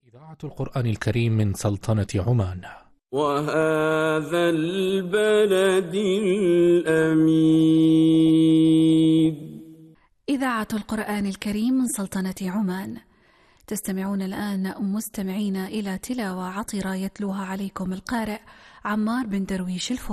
إذاعة القرآن الكريم من سلطنة عمان. وهذا البلد الأمين. إذاعة القرآن الكريم من سلطنة عمان. تستمعون الآن مستمعين إلى تلاوة عطرة يتلوها عليكم القارئ عمار بن درويش الفو.